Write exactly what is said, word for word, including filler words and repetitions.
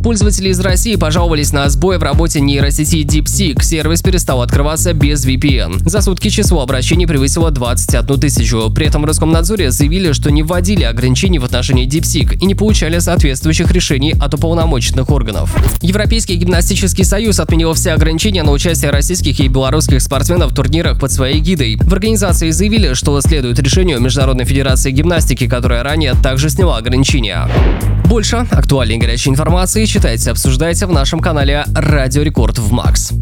Пользователи из России пожаловались на сбой в работе нейросети DeepSeek. Сервис перестал открываться без ви пи эн. За сутки число обращений превысило двадцать одну тысячу. При этом в Роскомнадзоре заявили, что не вводили ограничений в отношении DeepSeek и не получали соответствующих решений от уполномоченных органов. Европейский гимнастический союз отменил все ограничения на участие российских и белорусских спортсменов в турнирах под своей гидой. В организации заявили, что следует решению Международной федерации гимнастики, которая ранее также сняла ограничения. Больше актуальной и горячей информации читайте и обсуждайте в нашем канале Радио Рекорд в Макс.